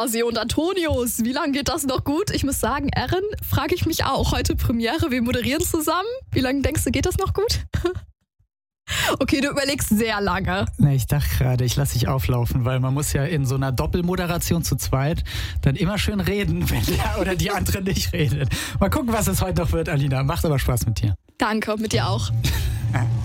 Stasi und Antonius, wie lange geht das noch gut? Ich muss sagen, Erin, frage ich mich auch. Heute Premiere, wir moderieren zusammen. Wie lange denkst du, geht das noch gut? Okay, du überlegst sehr lange. Nee, ich dachte gerade, ich lasse dich auflaufen, weil man muss ja in so einer Doppelmoderation zu zweit dann immer schön reden, wenn der oder die andere nicht redet. Mal gucken, was es heute noch wird, Alina. Macht aber Spaß mit dir. Danke, mit dir auch.